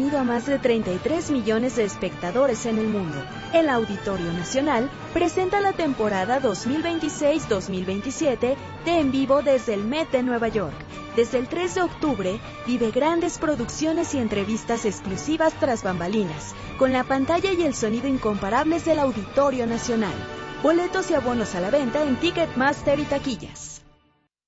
entretenido a más de 33 millones de espectadores en el mundo. El Auditorio Nacional presenta la temporada 2026-2027 de En Vivo desde el Met de Nueva York. Desde el 3 de octubre, vive grandes producciones y entrevistas exclusivas tras bambalinas, con la pantalla y el sonido incomparables del Auditorio Nacional. Boletos y abonos a la venta en Ticketmaster y taquillas.